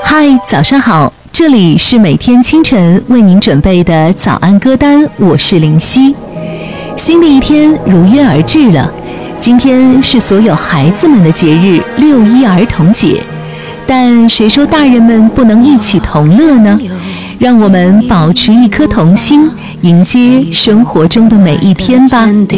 嗨，早上好，这里是每天清晨为您准备的早安歌单，我是林夕。新的一天如约而至了，今天是所有孩子们的节日6·1儿童节，但谁说大人们不能一起同乐呢？让我们保持一颗童心，迎接生活中的每一天吧。